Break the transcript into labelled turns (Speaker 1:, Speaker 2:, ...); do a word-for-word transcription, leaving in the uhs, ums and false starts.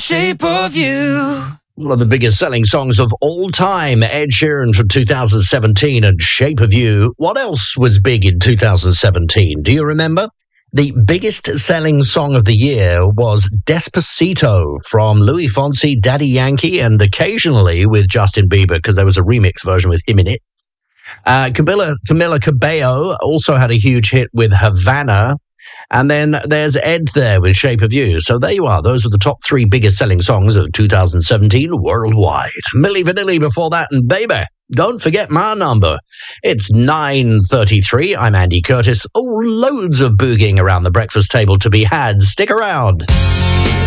Speaker 1: Shape of You.
Speaker 2: One of the biggest selling songs of all time, Ed Sheeran from two thousand seventeen and Shape of You. What else was big in two thousand seventeen? Do you remember? The biggest selling song of the year was Despacito from Louis Fonsi, Daddy Yankee, and occasionally with Justin Bieber, because there was a remix version with him in it. Uh, Camila, Camila Cabello also had a huge hit with Havana. And then there's Ed there with Shape of You. So there you are. Those were the top three biggest selling songs of two thousand seventeen worldwide. Milli Vanilli before that, and Baby, Don't Forget My Number. It's nine thirty-three. I'm Andy Curtis. Oh, loads of boogieing around the breakfast table to be had. Stick around.